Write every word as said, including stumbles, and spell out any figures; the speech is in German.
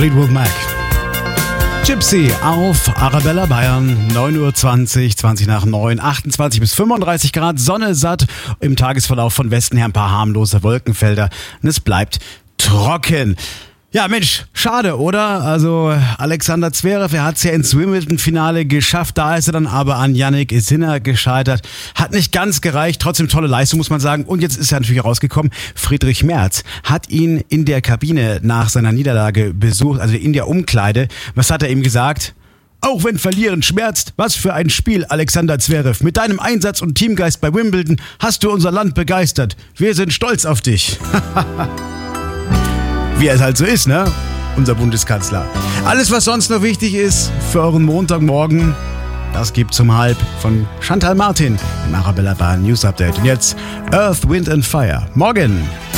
Fleetwood Mac. Gypsy auf Arabella Bayern, neun Uhr zwanzig, zwanzig nach neun, achtundzwanzig bis fünfunddreißig Grad, Sonne satt, im Tagesverlauf von Westen her ein paar harmlose Wolkenfelder und es bleibt trocken. Ja, Mensch, schade, oder? Also Alexander Zverev, er hat es ja ins Wimbledon-Finale geschafft, da ist er dann aber an Jannik Sinner gescheitert. Hat nicht ganz gereicht, trotzdem tolle Leistung, muss man sagen. Und jetzt ist er natürlich rausgekommen, Friedrich Merz hat ihn in der Kabine nach seiner Niederlage besucht, also in der Umkleide. Was hat er ihm gesagt? Auch wenn Verlieren schmerzt, was für ein Spiel, Alexander Zverev. Mit deinem Einsatz und Teamgeist bei Wimbledon hast du unser Land begeistert. Wir sind stolz auf dich. Wie es halt so ist, ne? Unser Bundeskanzler. Alles, was sonst noch wichtig ist für euren Montagmorgen, das gibt's um halb von Chantal Martin im Arabella Bayern News Update. Und jetzt Earth, Wind and Fire. Morgen!